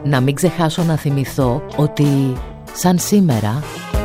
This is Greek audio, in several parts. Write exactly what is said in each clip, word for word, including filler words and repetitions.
Να μην ξεχάσω να θυμηθώ ότι σαν σήμερα...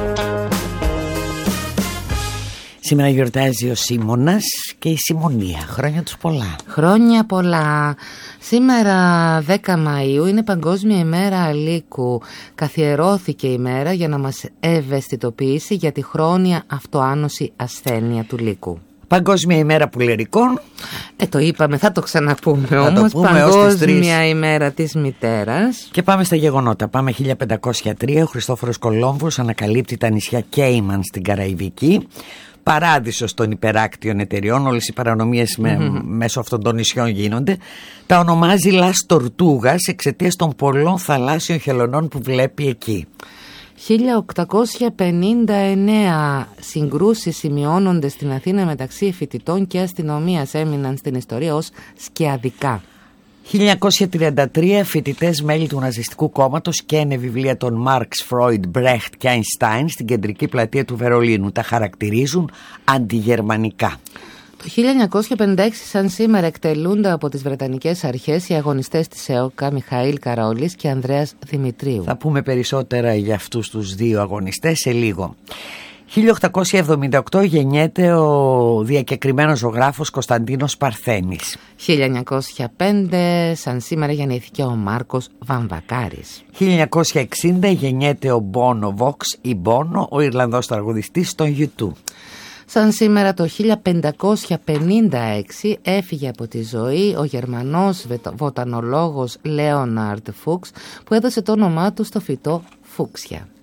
Σήμερα γιορτάζει ο Σίμωνας και η Σιμωνία. Χρόνια τους πολλά. Χρόνια πολλά. Σήμερα δέκα Μαΐου είναι Παγκόσμια ημέρα Λύκου. Καθιερώθηκε η μέρα για να μας ευαισθητοποιήσει για τη χρόνια αυτοάνωση ασθένεια του λύκου. Παγκόσμια ημέρα πουλερικών. Ε, το είπαμε, θα το ξαναπούμε θα όμως. Το πούμε Παγκόσμια ημέρα της μητέρας. Και πάμε στα γεγονότα. Πάμε χίλια πεντακόσια τρία. Ο Χριστόφορος Κολόμβος ανακαλύπτει τα νησιά Κέιμαν στην Καραϊβική. Παράδεισος των υπεράκτιων εταιριών. Όλες οι παρανομίες με, mm-hmm. μέσω αυτών των νησιών γίνονται. Τα ονομάζει Λας Τορτούγας εξαιτίας των πολλών θαλάσσιων χελωνών που βλέπει εκεί. χίλια οκτακόσια πενήντα εννέα συγκρούσεις σημειώνονται στην Αθήνα μεταξύ φοιτητών και αστυνομίας, έμειναν στην ιστορία ως σκιαδικά. χίλια εννιακόσια τριάντα τρία φοιτητές μέλη του Ναζιστικού κόμματος καίνε βιβλία των Μάρξ, Φρόιντ, Μπρέχτ και Αϊνστάιν στην κεντρική πλατεία του Βερολίνου. Τα χαρακτηρίζουν αντιγερμανικά. Το χίλια εννιακόσια πενήντα έξι σαν σήμερα εκτελούνται από τις Βρετανικές αρχές οι αγωνιστές της ΕΟΚΑ Μιχαήλ Καρόλης και Ανδρέας Δημητρίου. Θα πούμε περισσότερα για αυτούς τους δύο αγωνιστές σε λίγο. χίλια οκτακόσια εβδομήντα οκτώ γεννιέται ο διακεκριμένος ζωγράφος Κωνσταντίνος Παρθένης. χίλια εννιακόσια πέντε σαν σήμερα γεννήθηκε ο Μάρκος Βαμβακάρης. χίλια εννιακόσια εξήντα γεννιέται ο Μπόνο Βόξ ή Μπόνο, ο Ιρλανδός τραγουδιστής των γιου τού. Σαν σήμερα το χίλια πεντακόσια πενήντα έξι έφυγε από τη ζωή ο Γερμανός βοτανολόγος Λέοναρντ Φούξ που έδωσε το όνομά του στο φυτό φούξια.